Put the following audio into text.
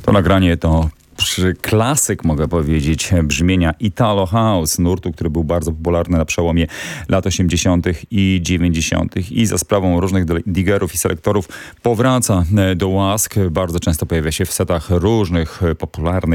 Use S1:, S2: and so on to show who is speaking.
S1: To nagranie to klasyk, mogę powiedzieć, brzmienia Italo House, nurtu, który był bardzo popularny na przełomie lat 80. i 90. i za sprawą różnych digerów i selektorów powraca do łask. Bardzo często pojawia się w setach różnych popularnych